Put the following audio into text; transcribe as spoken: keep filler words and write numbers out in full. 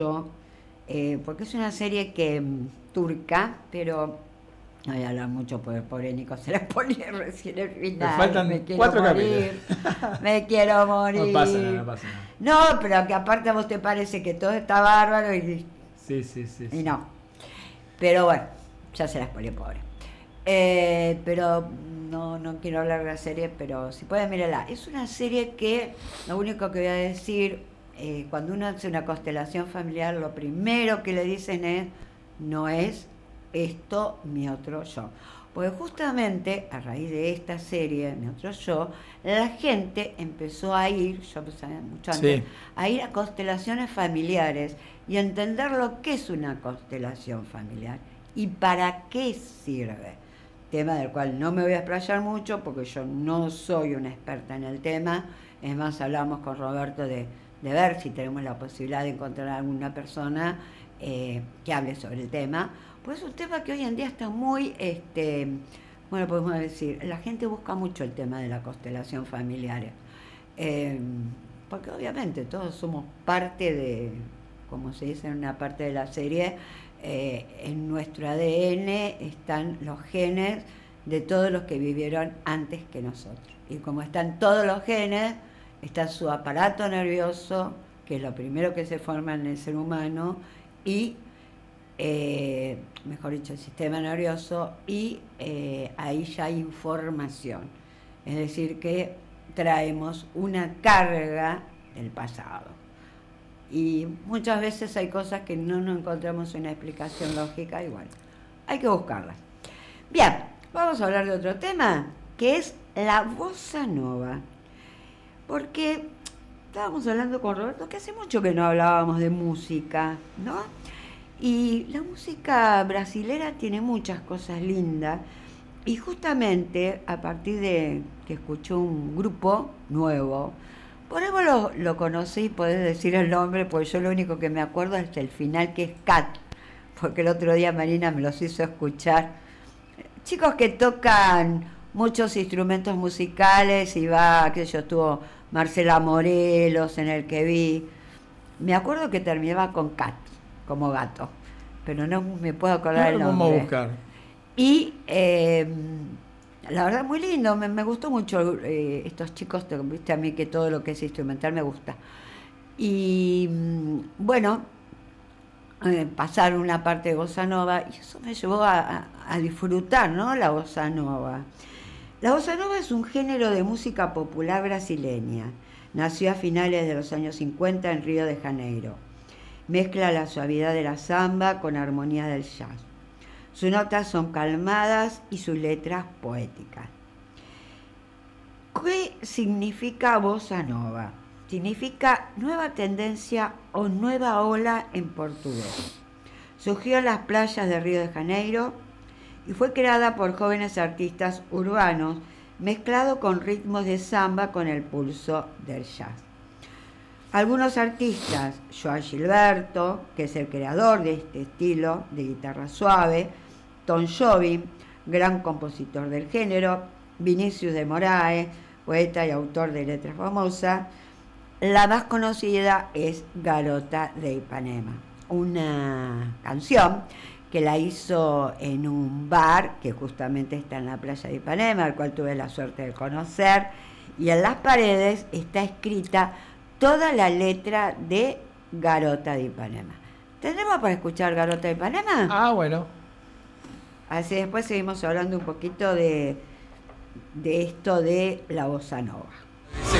eh, porque es una serie que mm, turca, pero no voy a hablar mucho porque el pobre Nico se la ponía recién el Me final. Me faltan quiero cuatro capítulos. morir, me quiero No pasa nada, morir. no pasa nada. No, pero que aparte a vos te parece que todo está bárbaro y, Sí, sí, sí, y sí. no. Pero bueno, ya se la spoileé, pobre. Eh, pero no, no quiero hablar de la serie, pero si pueden mirarla. Es una serie que, lo único que voy a decir, eh, cuando uno hace una constelación familiar, lo primero que le dicen es, no es esto mi otro yo. Porque justamente a raíz de esta serie, mi otro yo, la gente empezó a ir, yo pensaba mucho antes, Sí. a ir a constelaciones familiares y a entender lo que es una constelación familiar y para qué sirve. Tema del cual no me voy a explayar mucho porque yo no soy una experta en el tema. Es más, hablamos con Roberto de, de ver si tenemos la posibilidad de encontrar a alguna persona eh, que hable sobre el tema. Pues es un tema que hoy en día está muy, este, bueno, podemos decir, la gente busca mucho el tema de la constelación familiar. Eh, porque obviamente todos somos parte de, como se dice en una parte de la serie, eh, en nuestro A D N están los genes de todos los que vivieron antes que nosotros. Y como están todos los genes, está su aparato nervioso, que es lo primero que se forma en el ser humano, y, eh, mejor dicho, el sistema nervioso, y eh, ahí ya hay información. Es decir, que traemos una carga del pasado. Y muchas veces hay cosas que no nos encontramos una explicación lógica y bueno, hay que buscarlas. Bien, vamos a hablar de otro tema, que es la bossa nova. Porque estábamos hablando con Roberto, que hace mucho que no hablábamos de música, ¿no? Y la música brasilera tiene muchas cosas lindas. Y justamente a partir de que escuchó un grupo nuevo, por ahí vos lo, lo conocí, podés decir el nombre, porque yo lo único que me acuerdo es el final, que es Cat, porque el otro día Marina me los hizo escuchar. Chicos que tocan muchos instrumentos musicales y va, qué sé yo, estuvo Marcela Morelos en el que vi. Me acuerdo que terminaba con Cat, como gato, pero no me puedo acordar Ahora el lo vamos a nombre. buscar. Y eh, la verdad muy lindo, me, me gustó mucho eh, estos chicos, te- viste a mí que todo lo que es instrumental me gusta. Y mm, bueno, eh, pasar una parte de bossa nova y eso me llevó a, a- a disfrutar, ¿no? La bossa nova. La bossa nova es un género de música popular brasileña. Nació a finales de los años cincuenta en Río de Janeiro. Mezcla la suavidad de la samba con armonía del jazz. Sus notas son calmadas y sus letras poéticas. ¿Qué significa bossa nova? Significa nueva tendencia o nueva ola en portugués. Surgió en las playas de Río de Janeiro y fue creada por jóvenes artistas urbanos mezclado con ritmos de samba con el pulso del jazz. Algunos artistas, Joao Gilberto, que es el creador de este estilo de guitarra suave, Tom Jobim, gran compositor del género, Vinicius de Moraes, poeta y autor de letras famosas. La más conocida es Garota de Ipanema, una canción que la hizo en un bar que justamente está en la playa de Ipanema, al cual tuve la suerte de conocer, y en las paredes está escrita toda la letra de Garota de Ipanema. ¿Tendremos para escuchar Garota de Ipanema? Ah, bueno. Así después seguimos hablando un poquito de, de esto de la bossa nova. Se